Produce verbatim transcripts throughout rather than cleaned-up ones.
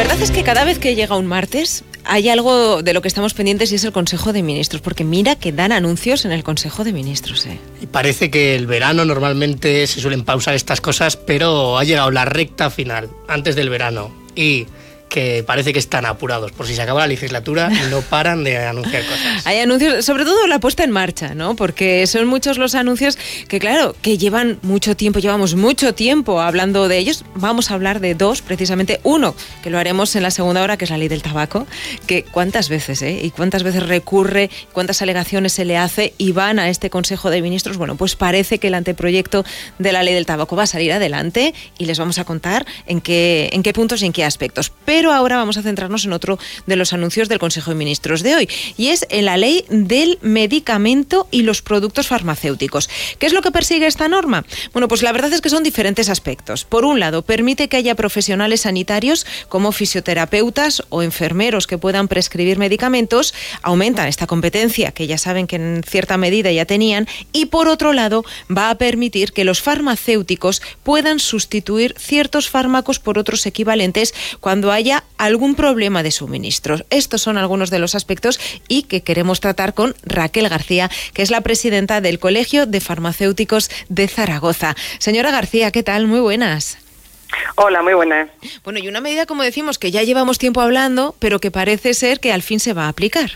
verdad es que cada vez que llega un martes hay algo de lo que estamos pendientes y es el Consejo de Ministros, porque mira que dan anuncios en el Consejo de Ministros. ¿eh? Y parece que el verano normalmente se suelen pausar estas cosas, pero ha llegado la recta final, antes del verano, y que parece que están apurados por si se acaba la legislatura y no paran de anunciar cosas. Hay anuncios, sobre todo la puesta en marcha, ¿no? Porque son muchos los anuncios que, claro, que llevan mucho tiempo, llevamos mucho tiempo hablando de ellos. Vamos a hablar de dos, precisamente. Uno, que lo haremos en la segunda hora, que es la ley del tabaco, que cuántas veces, ¿eh? Y cuántas veces recurre, cuántas alegaciones se le hace y van a este Consejo de Ministros. Bueno, pues parece que el anteproyecto de la ley del tabaco va a salir adelante y les vamos a contar en qué, en qué puntos y en qué aspectos. Pero Pero ahora vamos a centrarnos en otro de los anuncios del Consejo de Ministros de hoy, y es en la ley del medicamento y los productos farmacéuticos. ¿Qué es lo que persigue esta norma? Bueno, pues la verdad es que son diferentes aspectos. Por un lado, permite que haya profesionales sanitarios como fisioterapeutas o enfermeros que puedan prescribir medicamentos, aumentan esta competencia que ya saben que en cierta medida ya tenían, y por otro lado va a permitir que los farmacéuticos puedan sustituir ciertos fármacos por otros equivalentes cuando haya algún problema de suministros. Estos son algunos de los aspectos y que queremos tratar con Raquel García, que es la presidenta del Colegio de Farmacéuticos de Zaragoza. Señora García, ¿qué tal? Muy buenas. Hola, muy buenas. Bueno, y una medida, como decimos, que ya llevamos tiempo hablando, pero que parece ser que al fin se va a aplicar.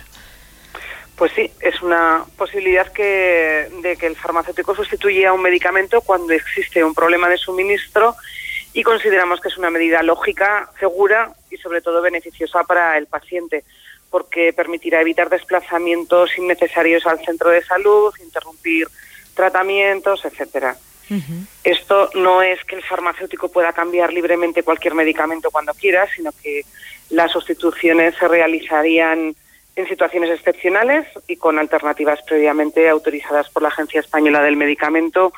Pues sí, es una posibilidad que de que el farmacéutico sustituya un medicamento cuando existe un problema de suministro, y consideramos que es una medida lógica, segura y sobre todo beneficiosa para el paciente, porque permitirá evitar desplazamientos innecesarios al centro de salud, interrumpir tratamientos, etcétera. Uh-huh. Esto no es que el farmacéutico pueda cambiar libremente cualquier medicamento cuando quiera, sino que las sustituciones se realizarían en situaciones excepcionales y con alternativas previamente autorizadas por la Agencia Española del Medicamento